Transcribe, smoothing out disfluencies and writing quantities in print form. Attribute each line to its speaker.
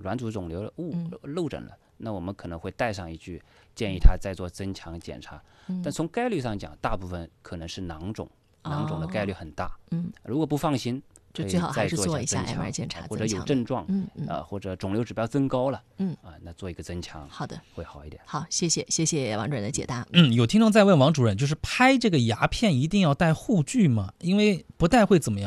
Speaker 1: 软组织肿瘤漏诊了，那我们可能会带上一句，建议他再做增强检查。但从概率上讲，大部分可能是囊肿的概率很大。如果不放心，
Speaker 2: 就最好还是做
Speaker 1: 一
Speaker 2: 下 MR 检查，
Speaker 1: 或者有症状，或者肿瘤指标增高了，那做一个增强，
Speaker 2: 好的，
Speaker 1: 会好一点。
Speaker 2: 好，谢谢王主任的解答。
Speaker 3: 有听众在问王主任，就是拍这个牙片一定要带护具吗？因为不带会怎么样？